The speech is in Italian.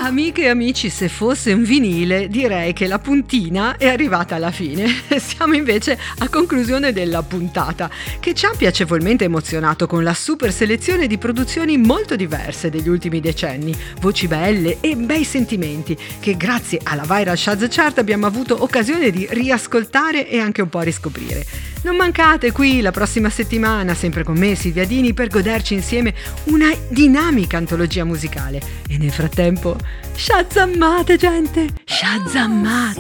Amiche e amici, se fosse un vinile direi che la puntina è arrivata alla fine. Siamo invece a conclusione della puntata, che ci ha piacevolmente emozionato con la super selezione di produzioni molto diverse degli ultimi decenni, voci belle e bei sentimenti che grazie alla Viral Shaz Chart abbiamo avuto occasione di riascoltare e anche un po' riscoprire. Non mancate qui la prossima settimana, sempre con me Silvia Dini, per goderci insieme una dinamica antologia musicale. E nel frattempo, shazammate gente, shazammate!